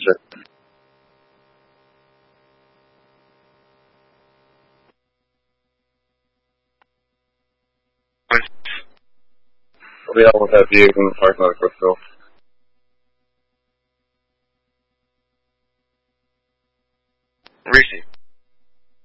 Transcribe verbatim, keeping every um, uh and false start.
shit. We almost had views in the parking lot of Crystal. Reese.